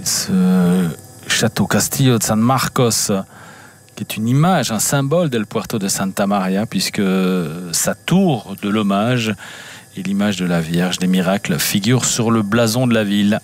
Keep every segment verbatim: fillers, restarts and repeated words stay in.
Ce château Castillo de San Marcos, qui est une image, un symbole del Puerto de Santa Maria, puisque sa tour de l'hommage et l'image de la Vierge des miracles figurent sur le blason de la ville.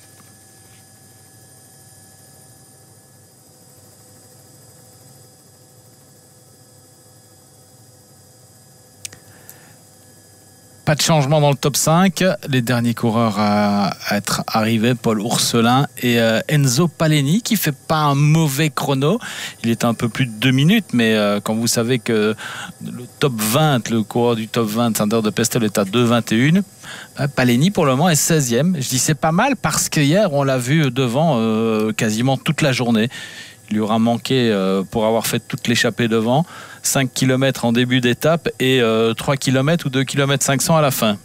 Pas de changement dans le top cinq. Les derniers coureurs à être arrivés, Paul Ourselin et Enzo Paleni, qui fait pas un mauvais chrono. Il est un peu plus de deux minutes, mais quand vous savez que le top vingt, le coureur du top vingt, Sander de Pestel, est à deux vingt et un, Paleni pour le moment est seizième. Je dis c'est pas mal parce qu'hier on l'a vu devant euh, quasiment toute la journée. Il lui aura manqué euh, pour avoir fait toute l'échappée devant. cinq kilomètres en début d'étape et euh, trois kilomètres ou deux kilomètres cinq cents à la fin.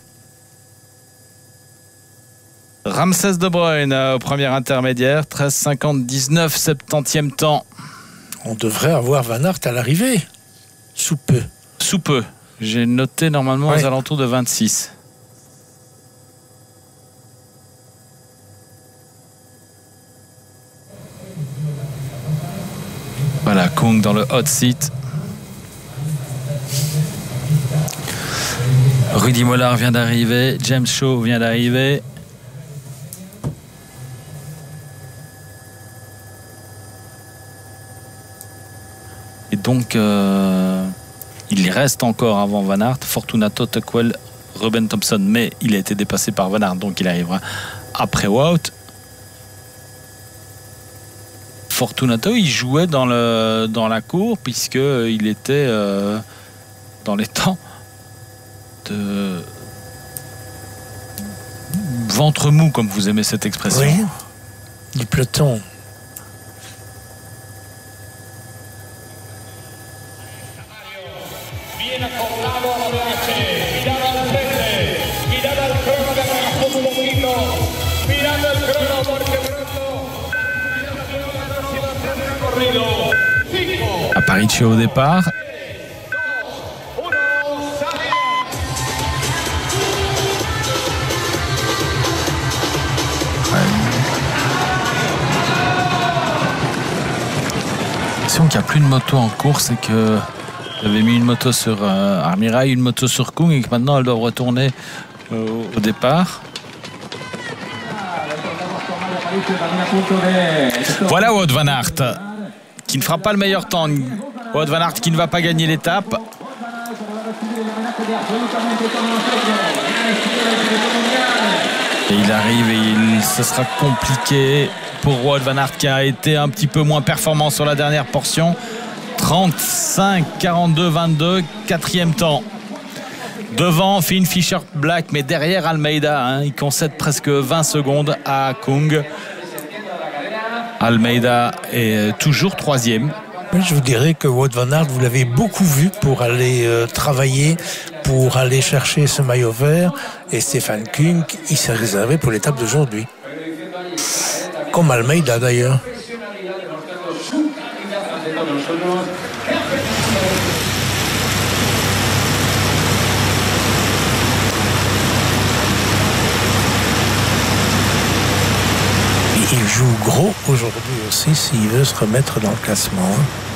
Ramsès De Bruyne au premier intermédiaire, treize cinquante dix-neuf, septantième temps. On devrait avoir Van Aert à l'arrivée. Sous peu. Sous peu. J'ai noté normalement ouais. aux alentours de vingt-six. Voilà, Kung dans le hot seat. Rudy Mollard vient d'arriver, James Shaw vient d'arriver. Et donc, euh, il reste encore avant Van Aert, Fortunato, Tuckwell, Ruben Thompson, mais il a été dépassé par Van Aert, donc il arrivera après Wout. Fortunato, il jouait dans, le, dans la cour puisqu'il était euh, dans les temps de ventre mou, comme vous aimez cette expression. Oui, du peloton. Aparicio au départ. L'impression qu'il n'y a plus de moto en course et que j'avais mis une moto sur euh, Armirail, une moto sur Kung et que maintenant elles doivent retourner euh, au départ. Voilà Wout van Aert qui ne fera pas le meilleur temps. Wout van Aert qui ne va pas gagner l'étape. Et il arrive et il, ce sera compliqué pour Wout van Aert qui a été un petit peu moins performant sur la dernière portion. trente-cinq quarante-deux vingt-deux, quatrième temps. Devant Finn Fisher Black, mais derrière Almeida, hein, il concède presque vingt secondes à Kung. Almeida est toujours troisième. Je vous dirais que Wout van Aert, vous l'avez beaucoup vu pour aller euh, travailler, pour aller chercher ce maillot vert. Et Stefan Kung, il s'est réservé pour l'étape d'aujourd'hui. Comme Almeida d'ailleurs. Il joue gros aujourd'hui aussi s'il veut se remettre dans le classement.